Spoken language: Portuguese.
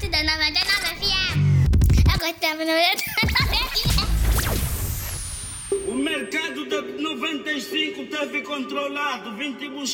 gosto da 99 FM. Eu gosto da 99 FM. O mercado da 95 teve controlado, 20